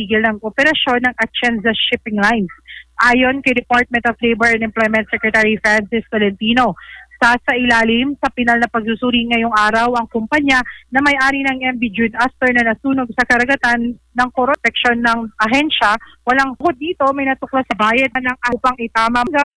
pagpapigil ng operasyon ng Atienza Shipping Lines. Ayon kay Department of Labor and Employment Secretary Francis Tolentino, sa ilalim sa pinal na pagsusuri ngayong araw ang kumpanya na may-ari ng MV Jude Astor na nasunog sa karagatan ng proteksyon ng ahensya. Walang hukot dito, may natuklas sa bayad ng upang itama